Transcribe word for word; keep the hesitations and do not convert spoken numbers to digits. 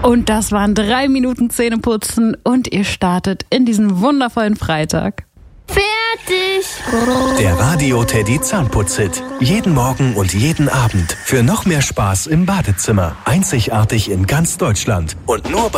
Und das waren drei Minuten Zähneputzen und ihr startet in diesen wundervollen Freitag. Fertig! Der Radio Teddy Zahnputz-Hit. Jeden Morgen und jeden Abend. Für noch mehr Spaß im Badezimmer. Einzigartig in ganz Deutschland. Und nur bei